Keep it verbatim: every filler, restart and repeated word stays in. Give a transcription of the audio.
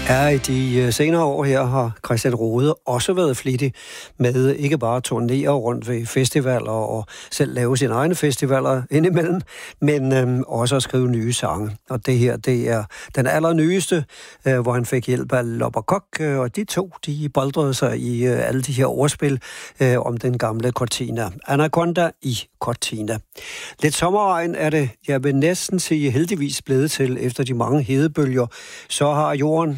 Ja, i de senere år her har Christian Rode også været flittig med ikke bare at turnere rundt ved festivaler og selv lave sine egne festivaler indimellem, men øhm, også at skrive nye sange. Og det her, det er den allernyeste, øh, hvor han fik hjælp af Lopperkok, øh, og de to, de boldrede sig i øh, alle de her ordspil øh, om den gamle Cortina. Anaconda i Cortina. Lidt sommerregn er det, jeg vil næsten sige heldigvis blevet til efter de mange hedebølger. Så har jorden